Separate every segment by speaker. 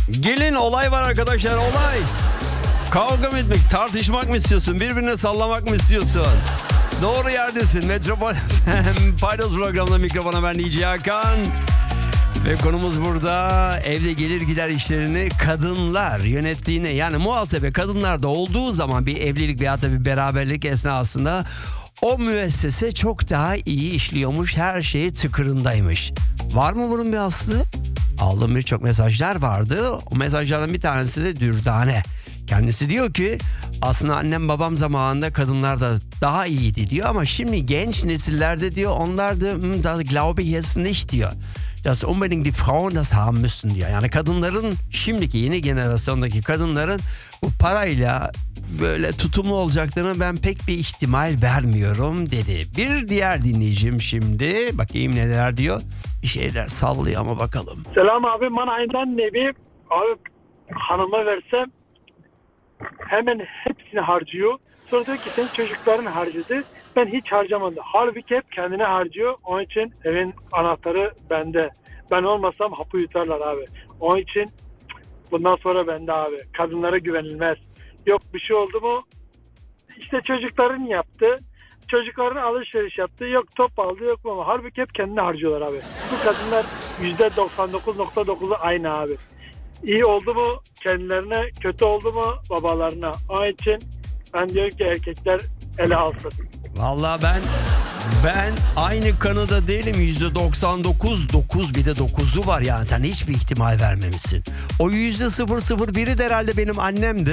Speaker 1: Gelin olay var arkadaşlar, olay. Kavga mı etmek, tartışmak mı istiyorsun? Birbirine sallamak mı istiyorsun? Doğru yerdesin. Metropol Paydos programında mikrofona ben DJ Hakan. Ve konumuz burada evde gelir gider işlerini kadınlar yönettiğine, yani muhasebe kadınlarda olduğu zaman bir evlilik veya da bir beraberlik esnasında o müessese çok daha iyi işliyormuş, her şey tıkırındaymış. Var mı bunun bir aslı? Aldığım birçok mesajlar vardı. O mesajlardan bir tanesi de Dürdane. Kendisi diyor ki aslında annem babam zamanında kadınlar da daha iyiydi diyor ama şimdi genç nesillerde diyor onlar da das glaube ich jetzt nicht diyor. Dass unbedingt die Frauen das haben müssen diyor. Yani kadınların, şimdiki yeni jenerasyondaki kadınların bu parayla böyle tutumlu olacaklarını ben pek bir ihtimal vermiyorum dedi. Bir diğer dinleyicim şimdi, bakayım neler diyor. Bir şeyler sallıyor ama bakalım.
Speaker 2: Selam abi, bana aynen nebi abi hanıma versem hemen hepsini harcıyor. Sonra diyor ki senin çocukların harcadı. Ben hiç harcamadım. Halbuki hep kendine harcıyor. Onun için evin anahtarı bende. Ben olmasam hapı yutarlar abi. Onun için bundan sonra bende abi. Kadınlara güvenilmez. Yok bir şey oldu mu? İşte çocukların yaptı. Çocukların alışveriş yaptı. Yok top aldı yok ama. Halbuki hep kendine harcıyorlar abi. Bu kadınlar %99.9'u aynı abi. İyi oldu mu kendilerine, kötü oldu mu babalarına. Onun için ben diyorum ki erkekler ele alsın.
Speaker 1: Vallahi ben aynı kanıda değilim. %99.9 bir de 9'u var yani, sen hiçbir ihtimal vermemişsin. O %001'i de herhalde benim annemdi.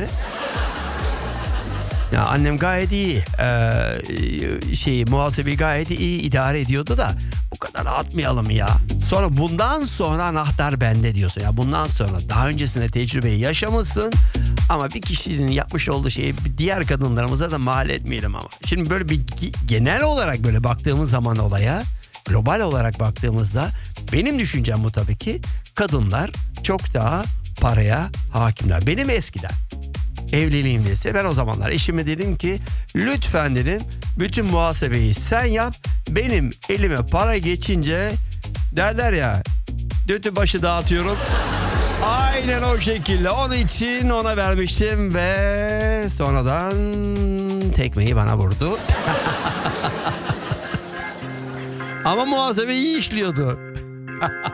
Speaker 1: Ya annem gayet iyi muhasebeyi gayet iyi idare ediyordu da bu kadar atmayalım ya. Sonra bundan sonra anahtar bende diyorsun. Ya bundan sonra, daha öncesinde tecrübeyi yaşamışsın ama bir kişinin yapmış olduğu şeyi diğer kadınlarımıza da mal etmeyelim ama. Şimdi böyle bir genel olarak böyle baktığımız zaman olaya, global olarak baktığımızda benim düşüncem bu tabii ki, kadınlar çok daha paraya hakimler. Benim eskiden evliliğimdeyse ben o zamanlar eşime dedim ki lütfen dedim bütün muhasebeyi sen yap, benim elime para geçince derler ya dötü başı dağıtıyorum. Aynen o şekilde, onun için ona vermiştim ve sonradan tekmeyi bana vurdu. Ama muhasebe iyi işliyordu.